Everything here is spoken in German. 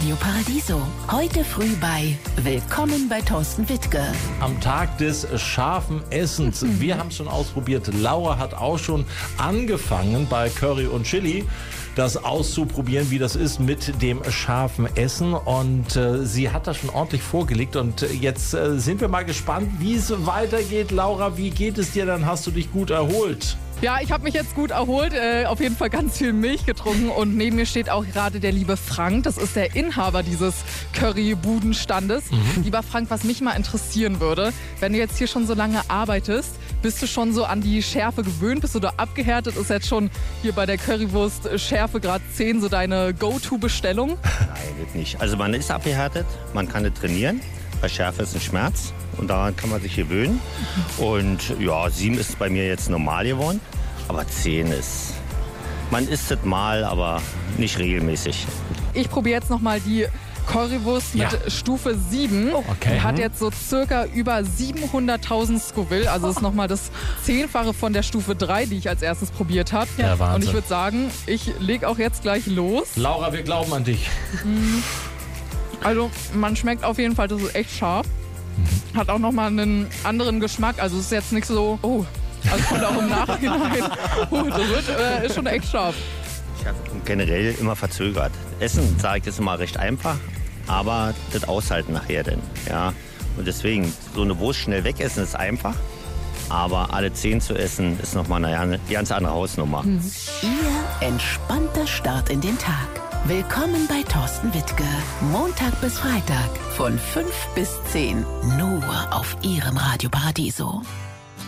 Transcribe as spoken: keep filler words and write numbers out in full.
Radio Paradiso. Heute früh bei Willkommen bei Thorsten Wittke. Am Tag des scharfen Essens. Mhm. Wir haben es schon ausprobiert. Laura hat auch schon angefangen bei Curry und Chili, das auszuprobieren, wie das ist mit dem scharfen Essen. Und äh, sie hat das schon ordentlich vorgelegt. Und jetzt äh, sind wir mal gespannt, wie es weitergeht. Laura, wie geht es dir? Dann hast du dich gut erholt. Ja, ich habe mich jetzt gut erholt, äh, auf jeden Fall ganz viel Milch getrunken und neben mir steht auch gerade der liebe Frank, das ist der Inhaber dieses Curry-Budenstandes. Mhm. Lieber Frank, was mich mal interessieren würde, wenn du jetzt hier schon so lange arbeitest, bist du schon so an die Schärfe gewöhnt, bist du da abgehärtet, ist jetzt schon hier bei der Currywurst Schärfe Grad zehn so deine Go-To-Bestellung? Nein, das nicht. Also man ist abgehärtet, man kann nicht trainieren, bei Schärfe ist ein Schmerz. Und daran kann man sich gewöhnen. Und ja, sieben ist bei mir jetzt normal geworden. Aber zehn ist, man isst es mal, aber nicht regelmäßig. Ich probiere jetzt nochmal die Currywurst mit ja. Stufe sieben. Oh, okay. Die hat jetzt so circa über siebenhunderttausend Scoville. Also ist nochmal das Zehnfache von der Stufe drei, die ich als erstes probiert habe. Ja, Wahnsinn. Und ich würde sagen, ich lege auch jetzt gleich los. Laura, wir glauben an dich. Also man schmeckt auf jeden Fall, das ist echt scharf. Hat auch nochmal einen anderen Geschmack. Also es ist jetzt nicht so, oh, also kommt auch im Nachhinein. Oh, das wird, äh, ist schon echt scharf. Ich habe generell immer verzögert. Essen, sage ich, ist immer recht einfach, aber das Aushalten nachher denn. Ja. Und deswegen, so eine Wurst schnell wegessen ist einfach, aber alle zehn zu essen ist nochmal eine ganz andere Hausnummer. Mhm. Ihr entspannter Start in den Tag. Willkommen bei Thorsten Wittke. Montag bis Freitag von fünf bis zehn. Nur auf Ihrem Radio Paradiso.